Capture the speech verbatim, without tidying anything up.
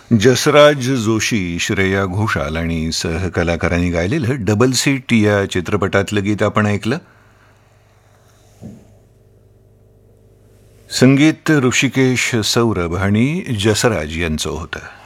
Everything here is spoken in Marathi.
जसराज जोशी, श्रेया घोषाल आणि सहकलाकारांनी गायलेलं डबल सीट या चित्रपटातलं गीत आपण ऐकलं. संगीत ऋषिकेश सौरभ आणि जसराज यांचं होतं.